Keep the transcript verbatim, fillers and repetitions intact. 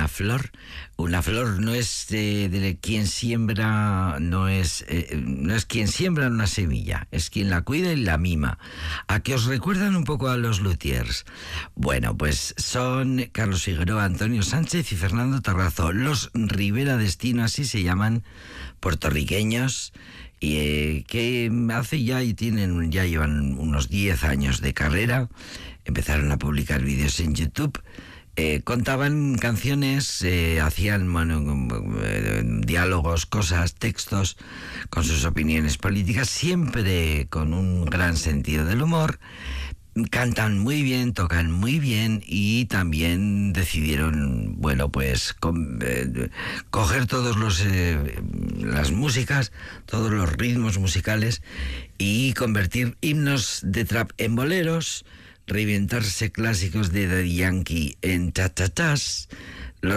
una flor. Una flor no es de, de quien siembra, no es, eh, no es quien siembra una semilla, es quien la cuida y la mima. ¿A que os recuerdan un poco a los luthiers? Bueno, pues son Carlos Figueroa, Antonio Sánchez y Fernando Tarrazo. Los Rivera Destino, así se llaman, puertorriqueños, y eh, que hace ya y tienen ya llevan unos diez años de carrera. Empezaron a publicar vídeos en YouTube. Eh, contaban canciones, eh, hacían bueno, eh, diálogos, cosas, textos con sus opiniones políticas, siempre con un gran sentido del humor. Cantan muy bien, tocan muy bien y también decidieron, bueno, pues con, eh, coger todos los eh, las músicas, todos los ritmos musicales y convertir himnos de trap en boleros, reinventarse clásicos de Daddy Yankee en cha-cha-chas,